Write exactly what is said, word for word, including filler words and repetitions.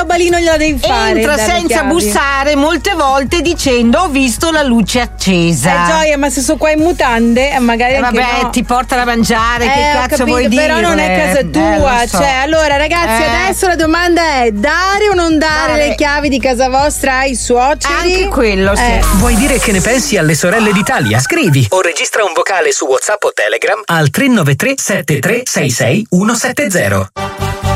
balino gliela devi fare? Entra senza bussare molte volte dicendo ho visto la luce accesa. Eh Gioia, ma se sono qua in mutande magari eh, anche vabbè no. ti porta da mangiare, eh, che cazzo capito, vuoi dire? Però non è casa tua, eh, so. cioè allora ragazzi eh. adesso la domanda è dare o non dare, dare le chiavi di casa vostra ai suoceri? Anche quello, sì. Eh. Vuoi dire che ne pensi alle sorelle d'Italia? Scrivi o registra un vocale su WhatsApp o Telegram al tre nove tre sette tre sei sei uno sette zero.